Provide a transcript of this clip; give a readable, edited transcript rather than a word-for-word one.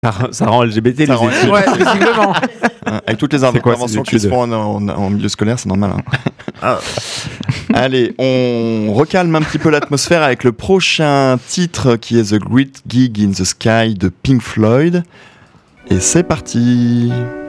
Ça rend LGBT Ça les rend études. Ouais, visiblement. Avec toutes les quoi, ces interventions qui se études font en milieu scolaire, c'est normal. Hein. Ah. Allez, on recalme un petit peu l'atmosphère avec le prochain titre qui est The Great Gig in the Sky de Pink Floyd. Et c'est parti.